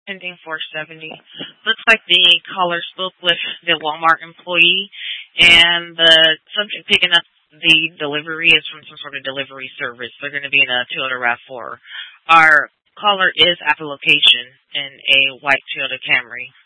Ending 470. Looks like the caller spoke with the Walmart employee, and the subject picking up the delivery is from some sort of delivery service. They're going to be in a Toyota RAV4. Our caller is at the location in a white Toyota Camry.